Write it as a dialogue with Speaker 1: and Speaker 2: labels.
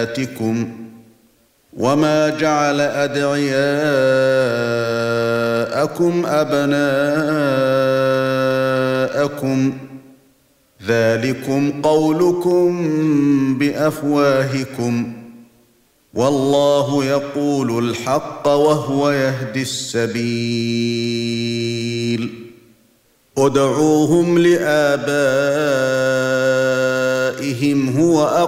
Speaker 1: صلاتكم وما جعل أدعياءكم أبناءكم ذلكم قولكم بأفواهكم والله يقول الحق وهو يهدي السبيل ادعوهم لآبائهم هو